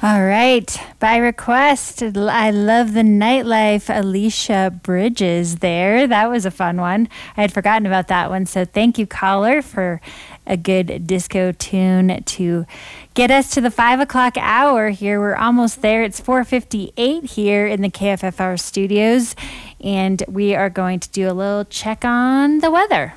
All right. By request, I love the nightlife. Alicia Bridges there. That was a fun one. I had forgotten about that one. So thank you, caller, for a good disco tune to get us to the 5 o'clock hour here. We're almost there. It's 4:58 here in the KFFR studios, and we are going to do a little check on the weather.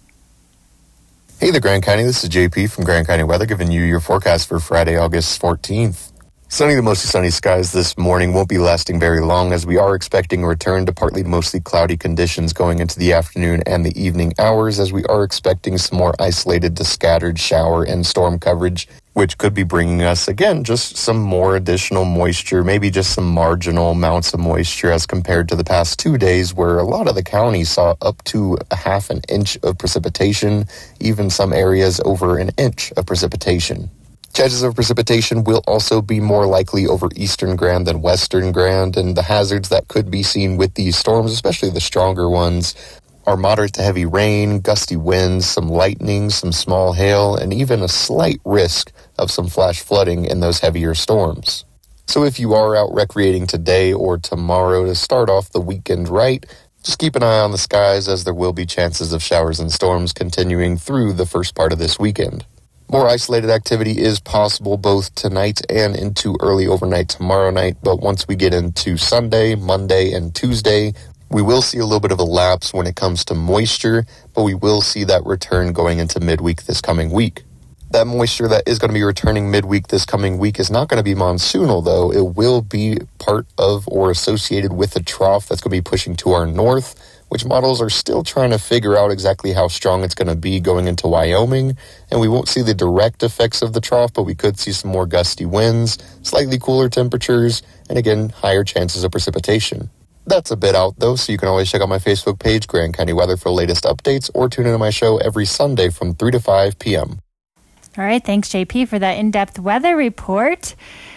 Hey there, Grand County. This is JP from Grand County Weather, giving you your forecast for Friday, August 14th. Sunny to mostly sunny skies this morning won't be lasting very long, as we are expecting a return to partly to mostly cloudy conditions going into the afternoon and the evening hours, as we are expecting some more isolated to scattered shower and storm coverage, which could be bringing us, again, just some more additional moisture, maybe just some marginal amounts of moisture as compared to the past 2 days, where a lot of the county saw up to a half an inch of precipitation, even some areas over an inch of precipitation. Chances of precipitation will also be more likely over eastern Grand than western Grand, and the hazards that could be seen with these storms, especially the stronger ones, are moderate to heavy rain, gusty winds, some lightning, some small hail, and even a slight risk of some flash flooding in those heavier storms. So if you are out recreating today or tomorrow to start off the weekend right, just keep an eye on the skies, as there will be chances of showers and storms continuing through the first part of this weekend. More isolated activity is possible both tonight and into early overnight tomorrow night, but once we get into Sunday, Monday, and Tuesday, we will see a little bit of a lapse when it comes to moisture, but we will see that return going into midweek this coming week. That moisture that is going to be returning midweek this coming week is not going to be monsoonal, though. It will be part of or associated with a trough that's going to be pushing to our north, which models are still trying to figure out exactly how strong it's going to be going into Wyoming, and we won't see the direct effects of the trough, but we could see some more gusty winds, slightly cooler temperatures, and again, higher chances of precipitation. That's a bit out, though, so you can always check out my Facebook page, Grand County Weather, for the latest updates, or tune into my show every Sunday from 3 to 5 p.m. All right, thanks, JP, for that in-depth weather report.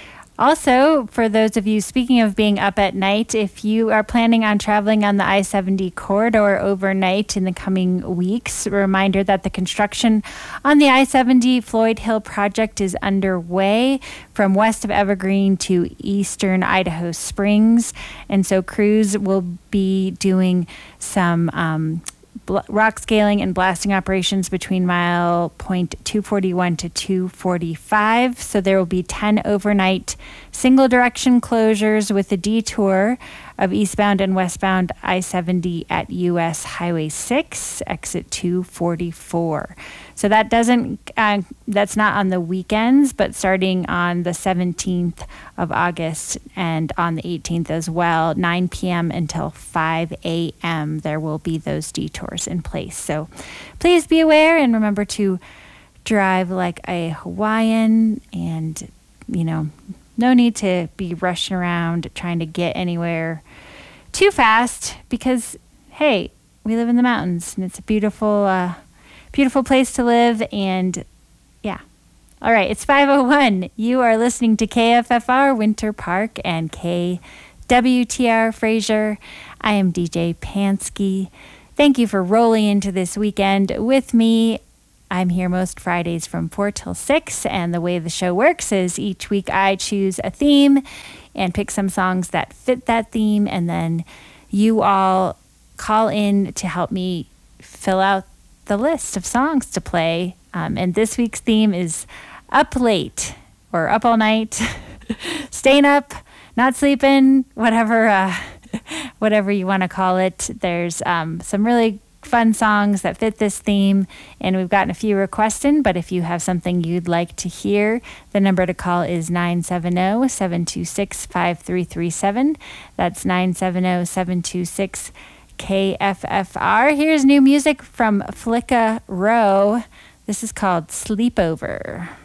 Also, for those of you, speaking of being up at night, if you are planning on traveling on the I-70 corridor overnight in the coming weeks, a reminder that the construction on the I-70 Floyd Hill project is underway from west of Evergreen to eastern Idaho Springs. And so crews will be doing some rock scaling and blasting operations between mile point 241 to 245. So there will be 10 overnight single direction closures with a detour of eastbound and westbound I-70 at US Highway 6, exit 244. So that that's not on the weekends, but starting on the 17th of August and on the 18th as well, 9 p.m. until 5 a.m., there will be those detours in place. So please be aware and remember to drive like a Hawaiian, and, no need to be rushing around trying to get anywhere too fast, because, hey, we live in the mountains and it's a beautiful place to live. And yeah. All right. It's 5:01. You are listening to KFFR Winter Park and KWTR Fraser. I am DJ Pansky. Thank you for rolling into this weekend with me. I'm here most Fridays from 4 till 6, and the way the show works is each week I choose a theme and pick some songs that fit that theme, and then you all call in to help me fill out the list of songs to play. And this week's theme is up late, or up all night, staying up, not sleeping, whatever you want to call it. There's some really fun songs that fit this theme, and we've gotten a few requests in, but if you have something you'd like to hear, the number to call is 970-726-5337. That's 970-726-KFFR. Here's new music from Flicka Row. This is called Sleepover.